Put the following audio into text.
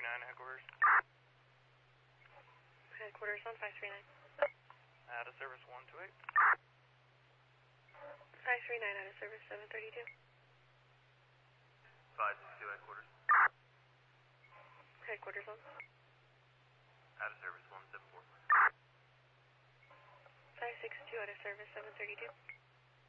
539 headquarters. Headquarters on 539. Out of service 128. 539 out of service 732. 562 headquarters. Headquarters on. Out of service 174. 562 out of service 732.